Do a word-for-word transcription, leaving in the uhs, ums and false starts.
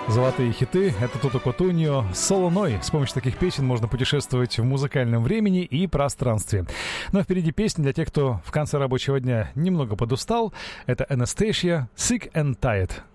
Золотые хиты — это Тото Кутуньо, Соло Ной. С помощью таких песен можно путешествовать в музыкальном времени и пространстве. Но впереди песня для тех, кто в конце рабочего дня немного подустал. Это Анастасия, Sick and Tired.